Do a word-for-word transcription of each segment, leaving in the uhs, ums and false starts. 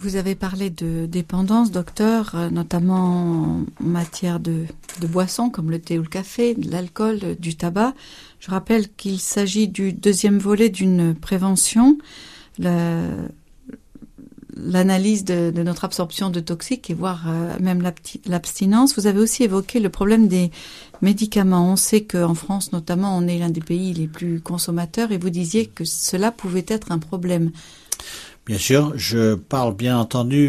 Vous avez parlé de dépendance, docteur, notamment en matière de, de boissons comme le thé ou le café, de l'alcool, du tabac. Je rappelle qu'il s'agit du deuxième volet d'une prévention, la, l'analyse de, de notre absorption de toxiques et voire euh, même l'abstinence. Vous avez aussi évoqué le problème des médicaments. On sait qu'en France, notamment, on est l'un des pays les plus consommateurs et vous disiez que cela pouvait être un problème. Bien sûr, je parle bien entendu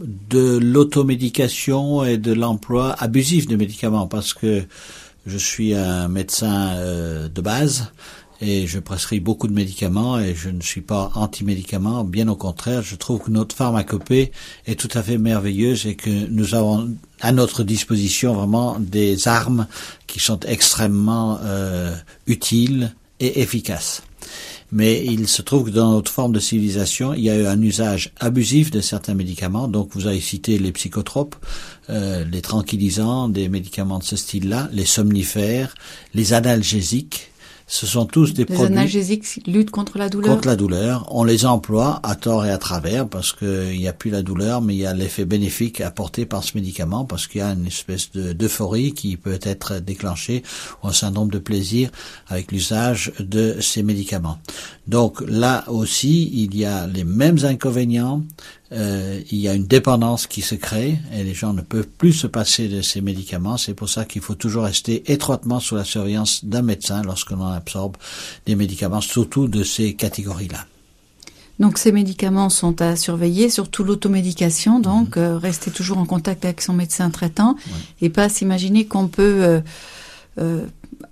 de l'automédication et de l'emploi abusif de médicaments parce que je suis un médecin euh, de base et je prescris beaucoup de médicaments et je ne suis pas anti-médicaments, bien au contraire, je trouve que notre pharmacopée est tout à fait merveilleuse et que nous avons à notre disposition vraiment des armes qui sont extrêmement euh, utiles et efficaces. Mais il se trouve que dans notre forme de civilisation, il y a eu un usage abusif de certains médicaments. Donc vous avez cité les psychotropes, euh, les tranquillisants, des médicaments de ce style-là, les somnifères, les analgésiques. Ce sont tous des les produits... Les analgésiques luttent contre la douleur. Contre la douleur. On les emploie à tort et à travers parce qu'il n'y a plus la douleur, mais il y a l'effet bénéfique apporté par ce médicament parce qu'il y a une espèce de, d'euphorie qui peut être déclenchée ou un syndrome de plaisir avec l'usage de ces médicaments. Donc là aussi, il y a les mêmes inconvénients. Euh, il y a une dépendance qui se crée et les gens ne peuvent plus se passer de ces médicaments. C'est pour ça qu'il faut toujours rester étroitement sous la surveillance d'un médecin lorsque l'on absorbe des médicaments, surtout de ces catégories-là. Donc ces médicaments sont à surveiller, surtout l'automédication, donc mmh. euh, rester toujours en contact avec son médecin traitant ouais. et pas s'imaginer qu'on peut euh, euh,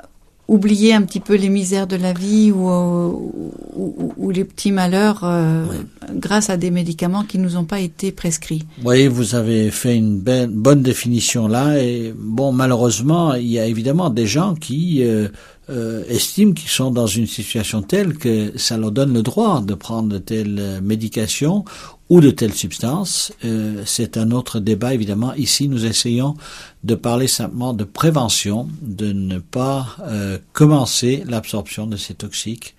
oublier un petit peu les misères de la vie ou, ou, ou, ou les petits malheurs euh, oui. grâce à des médicaments qui nous ont pas été prescrits. Oui, vous avez fait une belle, bonne définition là. Et bon, malheureusement, il y a évidemment des gens qui euh, euh, estiment qu'ils sont dans une situation telle que ça leur donne le droit de prendre de telles médications ou de telles substances. Euh, c'est un autre débat, évidemment. Ici, nous essayons de parler simplement de prévention, de ne pas euh, commencer l'absorption de ces toxiques.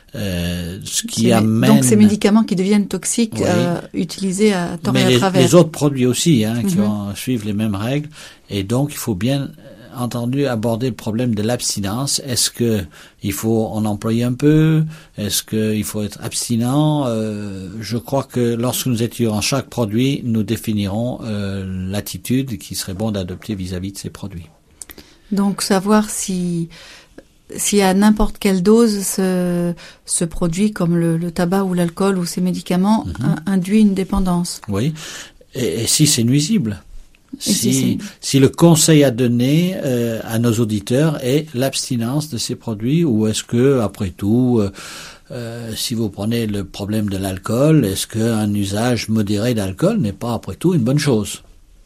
Euh, ce qui c'est, amène... Donc ces médicaments qui deviennent toxiques, oui. euh, utilisés à tort Mais et à les, travers. les autres produits aussi, hein, qui mm-hmm. ont, suivent les mêmes règles. Et donc, il faut bien entendu aborder le problème de l'abstinence. Est-ce que il faut en employer un peu? Est-ce que il faut être abstinent? euh, Je crois que lorsque nous étudions chaque produit, nous définirons euh, l'attitude qui serait bon d'adopter vis-à-vis de ces produits. Donc savoir si si à n'importe quelle dose ce, ce produit comme le, le tabac ou l'alcool ou ces médicaments mm-hmm. induit une dépendance. Oui, et, et si c'est nuisible. Si, si, si le conseil à donner euh, à nos auditeurs est l'abstinence de ces produits, ou est-ce que, après tout, euh, euh, si vous prenez le problème de l'alcool, est-ce qu'un usage modéré d'alcool n'est pas, après tout, une bonne chose?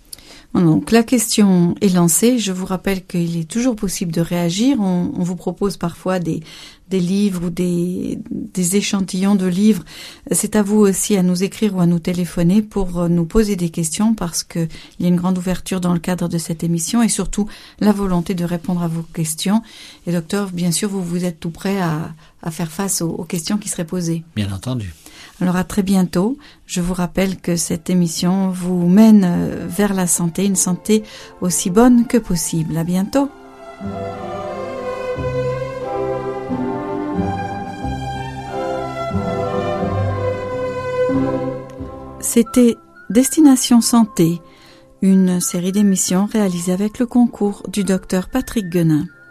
Donc la question est lancée. Je vous rappelle qu'il est toujours possible de réagir. On, on vous propose parfois des, des livres ou des, des échantillons de livres. C'est à vous aussi à nous écrire ou à nous téléphoner pour nous poser des questions parce que il y a une grande ouverture dans le cadre de cette émission et surtout la volonté de répondre à vos questions. Et docteur, bien sûr, vous vous êtes tout prêt à, à faire face aux, aux questions qui seraient posées. Bien entendu. Alors à très bientôt. Je vous rappelle que cette émission vous mène vers la santé, une santé aussi bonne que possible. À bientôt. C'était Destination Santé, une série d'émissions réalisée avec le concours du docteur Patrick Guenin.